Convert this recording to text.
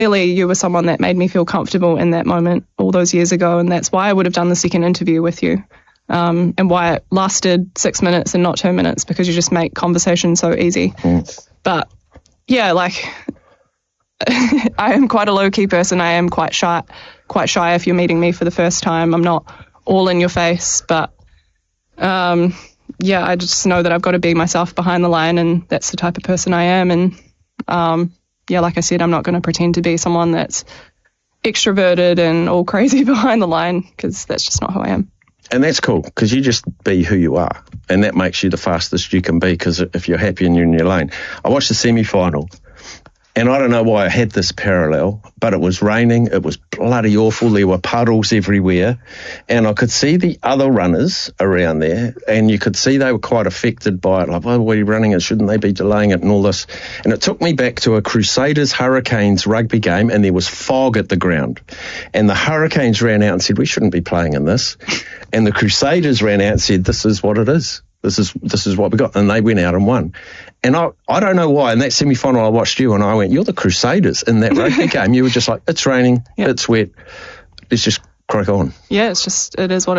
clearly you were someone that made me feel comfortable in that moment all those years ago, and that's why I would have done the second interview with you, and why it lasted 6 minutes and not 2 minutes, because you just make conversation so easy. But yeah, like I am quite a low-key person. I am quite shy if you're meeting me for the first time. I'm not all in your face, but yeah, I just know that I've got to be myself behind the line, and that's the type of person I am. And yeah, like I said, I'm not going to pretend to be someone that's extroverted and all crazy behind the line, because that's just not who I am. And that's cool, because you just be who you are, and that makes you the fastest you can be, because if you're happy and you're in your lane. I watched the semi-final, and I don't know why I had this parallel, but it was raining, it was bloody awful, there were puddles everywhere, and I could see the other runners around there, and you could see they were quite affected by it, like, oh, we're running it, shouldn't they be delaying it and all this? And it took me back to a Crusaders Hurricanes rugby game, and there was fog at the ground, and the Hurricanes ran out and said, we shouldn't be playing in this, and the Crusaders ran out and said, this is what it is. This is what we got. And they went out and won. And I don't know why. In that semi-final, I watched you and I went, you're the Crusaders in that rugby game. You were just like, it's raining, it's wet, let's just crack on. Yeah, it is what